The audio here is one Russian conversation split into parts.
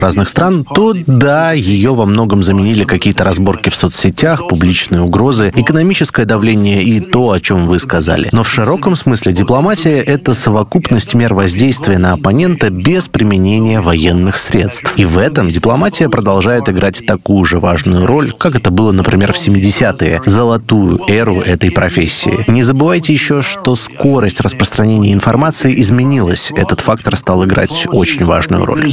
разных стран, то да, ее во многом заменили какие-то разборки в соцсетях, публичные угрозы, экономическое давление и то, о чем вы сказали. Но в широком смысле дипломатия — это совокупность мер воздействия на оппонента без применения военных средств. И в этом дипломатия продолжает играть такую же важную роль, как это было, например, в 70-е, золотую эру этой профессии. Не забывайте еще, что скорость распространения информации изменилась. Этот фактор стал играть очень важную роль.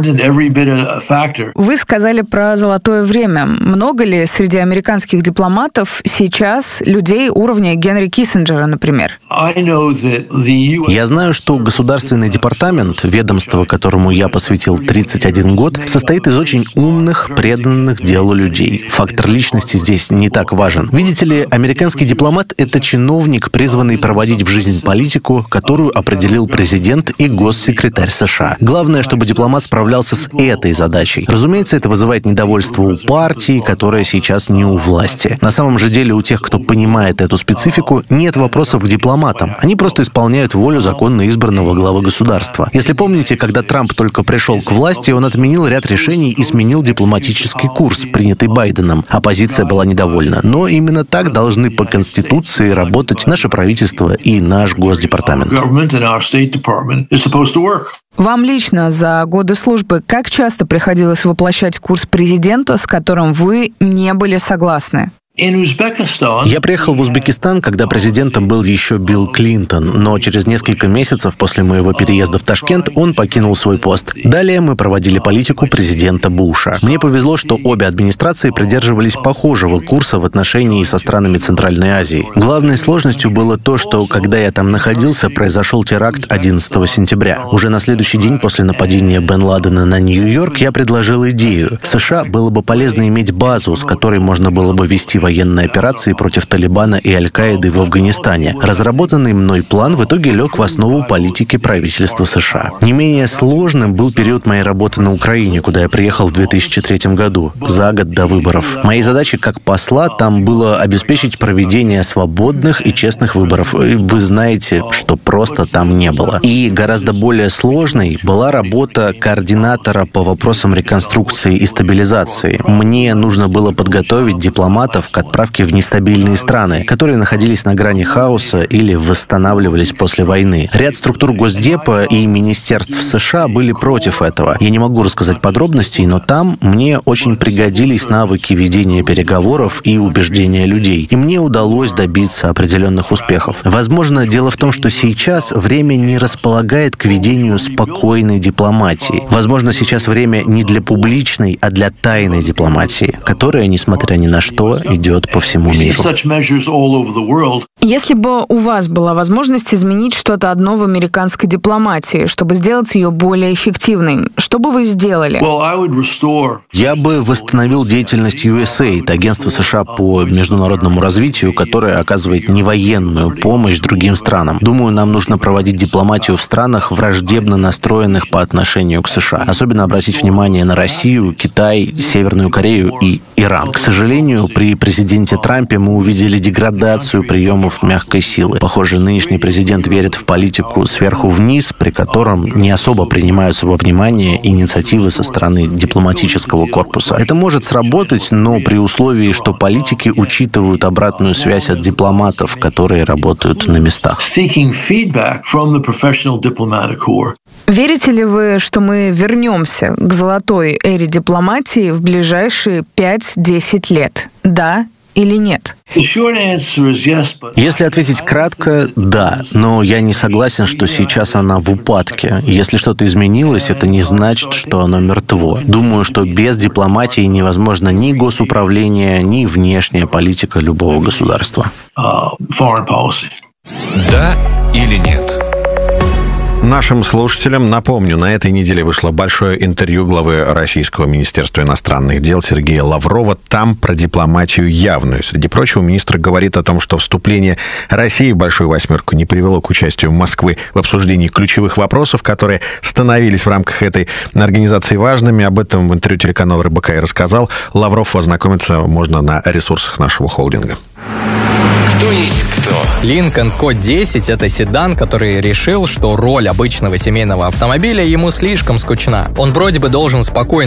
Вы сказали про золотое время. Много ли среди американских дипломатов сейчас людей уровня Генри Киссинджера, например? Я знаю, что Государственный департамент, ведомство, которому я посвятил 31 год, состоит из очень умных, преданных делу людей. Фактор личности здесь не так важен. Видите ли, американский дипломат — это чиновник, призванный проводить в жизнь политику, которую определил президент и госсекретарь США. Главное, чтобы дипломат справлялся с этой задачей. Разумеется, это вызывает недовольство у партии, которая сейчас не у власти. На самом же деле у тех, кто понимает эту специфику, нет вопросов к дипломатам. Они просто исполняют волю законно избранного главы государства. Если помните, когда Трамп только пришел к власти, он отменил ряд решений и сменил дипломатический курс, принятый Байденом. Оппозиция была недовольна. Но именно так должны по Конституции работать наше правительство и наш Госдепартамент. Вам лично за годы службы как часто приходилось воплощать курс президента, с которым вы не были согласны? Я приехал в Узбекистан, когда президентом был еще Билл Клинтон, но через несколько месяцев после моего переезда в Ташкент он покинул свой пост. Далее мы проводили политику президента Буша. Мне повезло, что обе администрации придерживались похожего курса в отношении со странами Центральной Азии. Главной сложностью было то, что, когда я там находился, произошел теракт 11 сентября. Уже на следующий день после нападения Бен Ладена на Нью-Йорк я предложил идею. США было бы полезно иметь базу, с которой можно было бы вести военные операции против Талибана и Аль-Каиды в Афганистане. Разработанный мной план в итоге лег в основу политики правительства США. Не менее сложным был период моей работы на Украине, куда я приехал в 2003 году, за год до выборов. Моей задачей как посла там было обеспечить проведение свободных и честных выборов. И вы знаете, что просто там не было. И гораздо более сложной была работа координатора по вопросам реконструкции и стабилизации. Мне нужно было подготовить дипломатов к отправке в нестабильные страны, которые находились на грани хаоса или восстанавливались после войны. Ряд структур Госдепа и министерств США были против этого. Я не могу рассказать подробностей, но там мне очень пригодились навыки ведения переговоров и убеждения людей. И мне удалось добиться определенных успехов. Возможно, дело в том, что сейчас время не располагает к ведению спокойной дипломатии. Возможно, сейчас время не для публичной, а для тайной дипломатии, которая, несмотря ни на что, идет по всему миру. Если бы у вас была возможность изменить что-то одно в американской дипломатии, чтобы сделать ее более эффективной, что бы вы сделали? Я бы восстановил деятельность USAID, агентства США по международному развитию, которое оказывает невоенную помощь другим странам. Думаю, нам нужно проводить дипломатию в странах, враждебно настроенных по отношению к США. Особенно обратить внимание на Россию, Китай, Северную Корею и Иран. К сожалению, при президенте Трампе мы увидели деградацию приемов мягкой силы. Похоже, нынешний президент верит в политику сверху вниз, при котором не особо принимаются во внимание инициативы со стороны дипломатического корпуса. Это может сработать, но при условии, что политики учитывают обратную связь от дипломатов, которые работают на местах. Верите ли вы, что мы вернемся к золотой эре дипломатии в ближайшие 5-10 лет? Да или нет? Если ответить кратко, да, но я не согласен, что сейчас она в упадке. Если что-то изменилось, это не значит, что оно мертво. Думаю, что без дипломатии невозможно ни госуправление, ни внешняя политика любого государства. Да или нет? Нашим слушателям напомню, на этой неделе вышло большое интервью главы Российского Министерства иностранных дел Сергея Лаврова. Там про дипломатию явную. Среди прочего, министр говорит о том, что вступление России в Большую Восьмерку не привело к участию Москвы в обсуждении ключевых вопросов, которые становились в рамках этой организации важными. Об этом в интервью телеканалу РБК и рассказал. Лавров ознакомиться можно на ресурсах нашего холдинга. Кто есть кто? Lincoln Q10 — это седан, который решил, что роль обычного семейного автомобиля ему слишком скучна. Он вроде бы должен спокойно